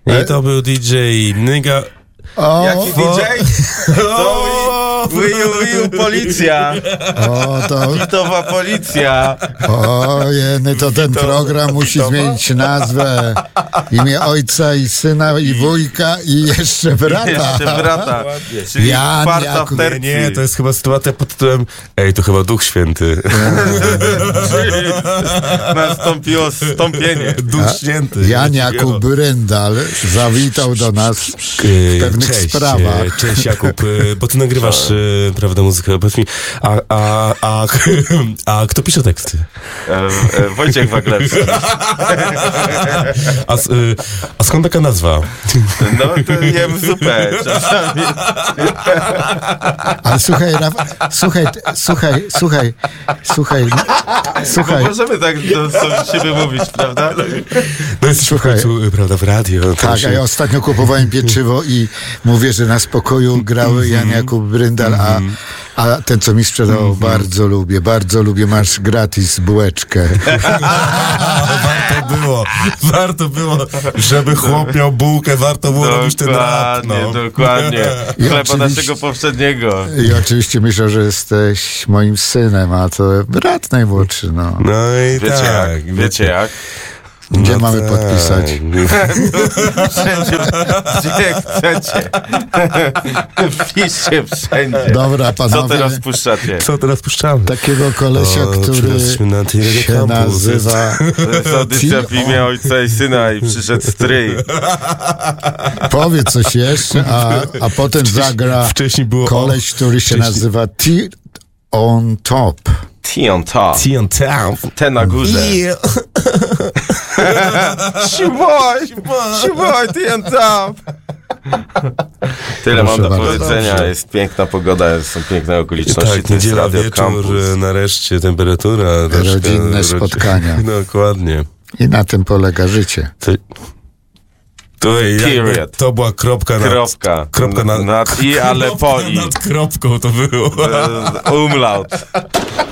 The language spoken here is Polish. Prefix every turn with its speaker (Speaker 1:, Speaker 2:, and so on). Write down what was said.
Speaker 1: I to był DJ Nyga.
Speaker 2: Jaki DJ? To Wiu, policja. Hitowa policja.
Speaker 3: Ojej, to ten program musi zmienić nazwę. Imię ojca i syna i wujka i jeszcze brata.
Speaker 2: Czyli
Speaker 3: Jan
Speaker 2: czwarta w tercji.
Speaker 1: Nie, to jest chyba sytuacja pod tytułem to chyba Duch Święty.
Speaker 2: Czyli nastąpiło zstąpienie.
Speaker 1: Duch Święty.
Speaker 3: Jan Jakub Bryndal zawitał do nas w pewnych sprawach.
Speaker 1: Cześć Jakub, bo ty nagrywasz, prawda, muzykę. Powiedz mi, a kto pisze teksty?
Speaker 2: Wojciech Waglewski.
Speaker 1: A skąd taka nazwa?
Speaker 2: No, to jem zupę czasami.
Speaker 3: Ale słuchaj, słuchaj.
Speaker 2: Możemy tak do siebie mówić, prawda?
Speaker 1: No jesteś w końcu, prawda, w radio.
Speaker 3: Tak, a ja ostatnio kupowałem pieczywo i mówię, że na spokoju grały Jan Jakub Bryndal, a ten, co mi sprzedawał, bardzo lubię, masz gratis bułeczkę.
Speaker 1: Warto było, żeby chłop miał bułkę, warto było robić ten rap.
Speaker 2: Dokładnie. Chleba naszego poprzedniego.
Speaker 3: I oczywiście myślę, że jesteś moim synem, a to brat najmłodszy, no.
Speaker 1: No i
Speaker 2: Wiecie jak?
Speaker 3: Gdzie mamy podpisać?
Speaker 2: Wszędzie, gdzie chcecie. Wpiszcie wszędzie.
Speaker 3: Dobra, panowie.
Speaker 2: Co teraz puszczacie?
Speaker 1: Co teraz puszczamy?
Speaker 3: Takiego kolesia, który się nazywa...
Speaker 2: To jest audycja w imię ojca i syna i przyszedł stryj.
Speaker 3: Powiedz coś jeszcze, a potem zagra
Speaker 1: wcześniej było
Speaker 3: koleś, który się nazywa T on Top.
Speaker 2: T on top. T na górze. Siuboj, T on top. Tyle mam do powiedzenia.
Speaker 3: Dobrze.
Speaker 2: Jest piękna pogoda, są piękne okoliczności.
Speaker 1: Tak, niedziela wieczór, nareszcie temperatura.
Speaker 3: Rodzinne spotkania.
Speaker 1: Dokładnie.
Speaker 3: I na tym polega życie.
Speaker 1: To była kropka
Speaker 2: nad i, ale po i.
Speaker 1: Nad kropką to było.
Speaker 2: Umlaut.